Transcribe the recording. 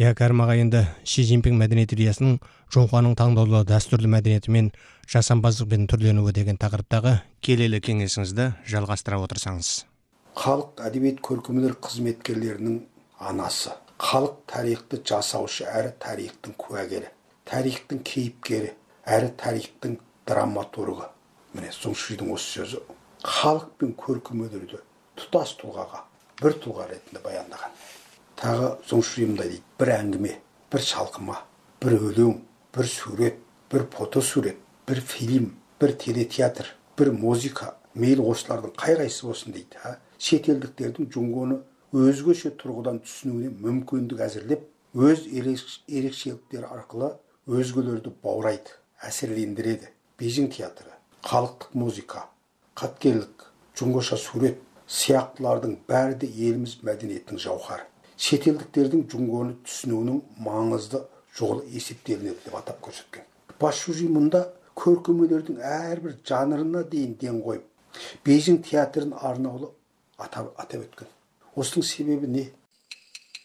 Кәрім енді Ши Цзиньпин мәдениет идеясының Жоңхуаның таңдаулы дәстүрлі мәдениеті мен жасампаздықпен түрленуі деген тақырыптағы келелі кеңесіңізді жалғастыра отырсаңыз. Халық әдебиет көркемдер қызметкерлерінің анасы, халық тарихты жасаушы әрі тарихтың куәгері, тарихтың кейіпкері әрі тарихтың драматургы. Міне Зоңшидың осы сөзі халық пен көркемдерді тұтас тұлғаға, бір тұлға ретінде баяндаған. Тағы Зоңши мындай дейді: бір әңгіме, бір шалқыма, бір өлең, бір сурет, бір фотосурет, бір фильм, бір телетеатр, бір музыка, мейлі осылардың қай-қайсы болсын дейді. Шетелдіктердің Джунгоны өзгеше тұрғыдан түсінуіне мүмкіндік әзірлеп, өз ерекшеліктері арқылы өзгелерді баурайды, әсерлендіреді. Бейжің театры, халықтық музыка, қаткерлік, джунгоша сурет сияқтылардың бәрі де еліміз мәдениетінің жауһары. Шетелдіктердің Джунгоны түсінуінің маңызды жолы есептелінеді деп атап көрсеткен. Басшужи мұнда көркемдердің әрбір жанрына дейін ден қойып, Бейжің театрын арнаулы атап өткен. Осының себебі не?